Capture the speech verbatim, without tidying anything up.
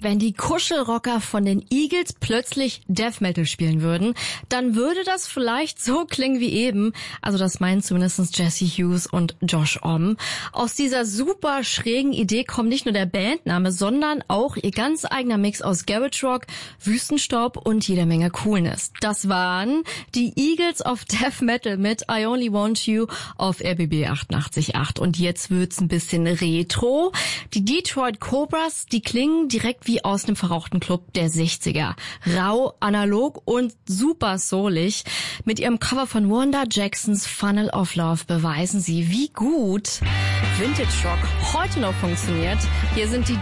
wenn die Kuschelrocker von den Eagles plötzlich Death Metal spielen würden, dann würde das vielleicht so klingen wie eben. Also das meinen zumindest Jesse Hughes und Josh Homme. Aus dieser super schrägen Idee kommt nicht nur der Bandname, sondern auch ihr ganz eigener Mix aus Garage Rock, Wüstenstaub und jeder Menge Coolness. Das waren die Eagles of Death Metal mit I Only Want You auf R B B achtundachtzig Komma acht. Und jetzt wird's ein bisschen retro. Die Detroit Cobras, die klingen direkt wie aus einem verrauchten Club der sechziger. Rau, analog und super soulig. Mit ihrem Cover von Wanda Jacksons Funnel of Love beweisen sie, wie gut Vintage Rock heute noch funktioniert. Hier sind die